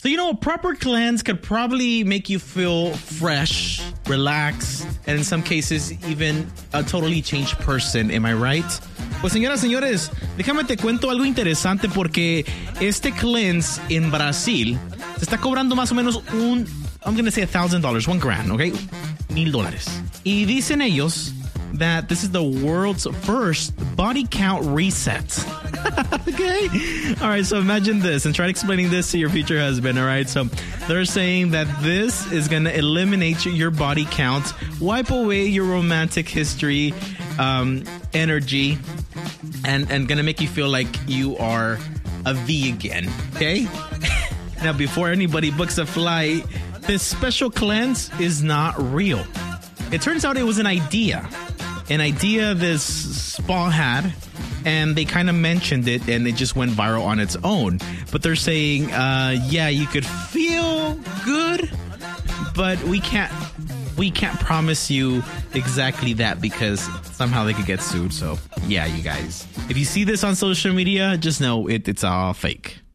So, a proper cleanse could probably make you feel fresh, relaxed, and in some cases, even a totally changed person. Am I right? Pues, señoras, señores, déjame te cuento algo interesante porque este cleanse en Brasil se está cobrando más o menos I'm going to say $1,000, $1,000, okay? $1,000. Y dicen ellos that this is the world's first body count reset. Okay? All right, so imagine this and try explaining this to your future husband, all right? So they're saying that this is going to eliminate your body count, wipe away your romantic history, energy, and going to make you feel like you are a V again, okay? Now, before anybody books a flight, this special cleanse is not real. It turns out it was an idea this spa had, and they kind of mentioned it, and it just went viral on its own. But they're saying, yeah, you could feel good, but we can't promise you exactly that because somehow they could get sued. So, yeah, you guys. If you see this on social media, just know it's all fake.